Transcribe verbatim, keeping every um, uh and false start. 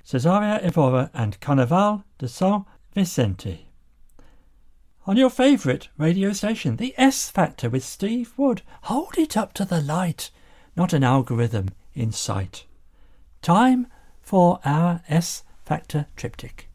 Cesaria Evora and Carnaval de San Vicente. On your favourite radio station, The S Factor with Steve Wood. Hold it up to the light, not an algorithm in sight. Time for our S Factor triptych.